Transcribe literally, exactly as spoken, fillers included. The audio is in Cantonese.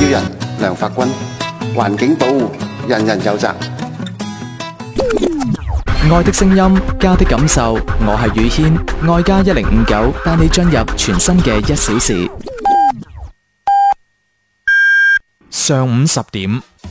人梁發軍，環境保護人人有責。 愛的聲音，家的感受，我係宇軒，愛家一零五九，帶你進入全新嘅一小時。上午十點。